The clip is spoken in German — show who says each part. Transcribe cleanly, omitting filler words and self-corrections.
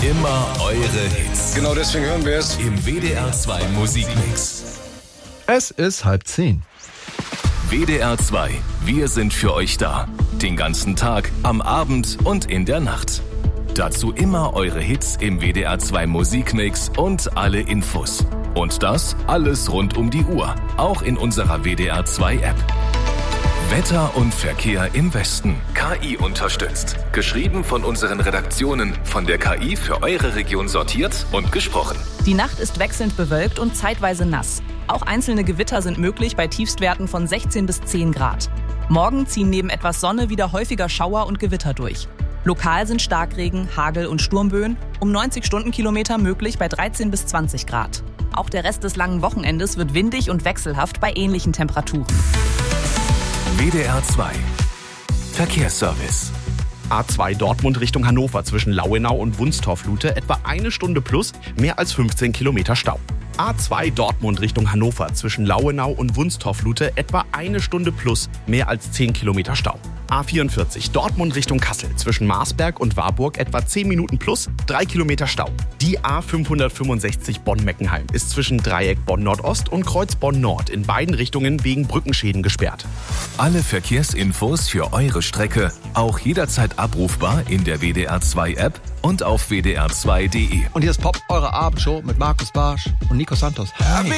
Speaker 1: Immer eure Hits.
Speaker 2: Genau deswegen hören wir es
Speaker 1: Im WDR 2 Musikmix.
Speaker 3: Es ist 9:30.
Speaker 1: WDR 2, wir sind für euch da. Den ganzen Tag, am Abend und in der Nacht. Dazu immer eure Hits im WDR 2 Musikmix und alle Infos. Und das alles rund um die Uhr, auch in unserer WDR 2 App. Wetter und Verkehr im Westen. KI unterstützt. Geschrieben von unseren Redaktionen, von der KI für eure Region sortiert und gesprochen.
Speaker 4: Die Nacht ist wechselnd bewölkt und zeitweise nass. Auch einzelne Gewitter sind möglich bei Tiefstwerten von 16 bis 10 Grad. Morgen ziehen neben etwas Sonne wieder häufiger Schauer und Gewitter durch. Lokal sind Starkregen, Hagel und Sturmböen um 90 Stundenkilometer möglich bei 13 bis 20 Grad. Auch der Rest des langen Wochenendes wird windig und wechselhaft bei ähnlichen Temperaturen.
Speaker 1: WDR 2 Verkehrsservice.
Speaker 5: A2 Dortmund Richtung Hannover zwischen Lauenau und Wunstorf-Lute etwa 1 Stunde plus, mehr als 15 Kilometer Stau. A2 Dortmund Richtung Hannover zwischen Lauenau und Wunstorf-Lute etwa 1 Stunde plus, mehr als 10 Kilometer Stau. A44 Dortmund Richtung Kassel zwischen Marsberg und Warburg etwa 10 Minuten plus, 3 Kilometer Stau. Die A565 Bonn-Meckenheim ist zwischen Dreieck Bonn-Nordost und Kreuz Bonn-Nord in beiden Richtungen wegen Brückenschäden gesperrt.
Speaker 1: Alle Verkehrsinfos für eure Strecke auch jederzeit abrufbar in der WDR 2 App und auf wdr2.de.
Speaker 3: Und hier ist Pop, eure Abendshow mit Markus Barsch und Nico Santos. Hey.